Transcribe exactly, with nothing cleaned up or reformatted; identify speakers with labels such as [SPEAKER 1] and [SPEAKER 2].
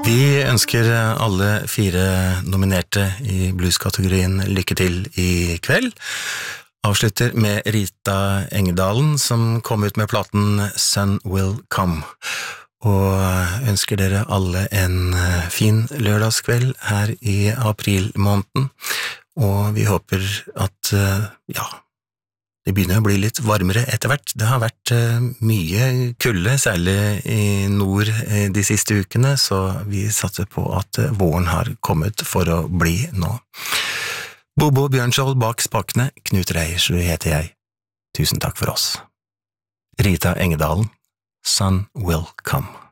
[SPEAKER 1] Vi ønsker alle fire nominerte i blues-kategorien lykke til i kveld. Avslutter med Rita Engedalen, som kom ut med platen Sun Will Come. Og ønsker dere alle en fin lørdagskveld her i aprilmåneden. Og vi håper at, ja, det begynner å bli litt varmere etter hvert. Det har vært mye kulde, særlig i nord de siste ukene, så vi satser på at våren har kommet for å bli nå. Bobo Bjørnskjold bak spakene, Knut Reiersrud heter jeg. Tusen takk for oss. Rita Engedalen, Sun Will Come.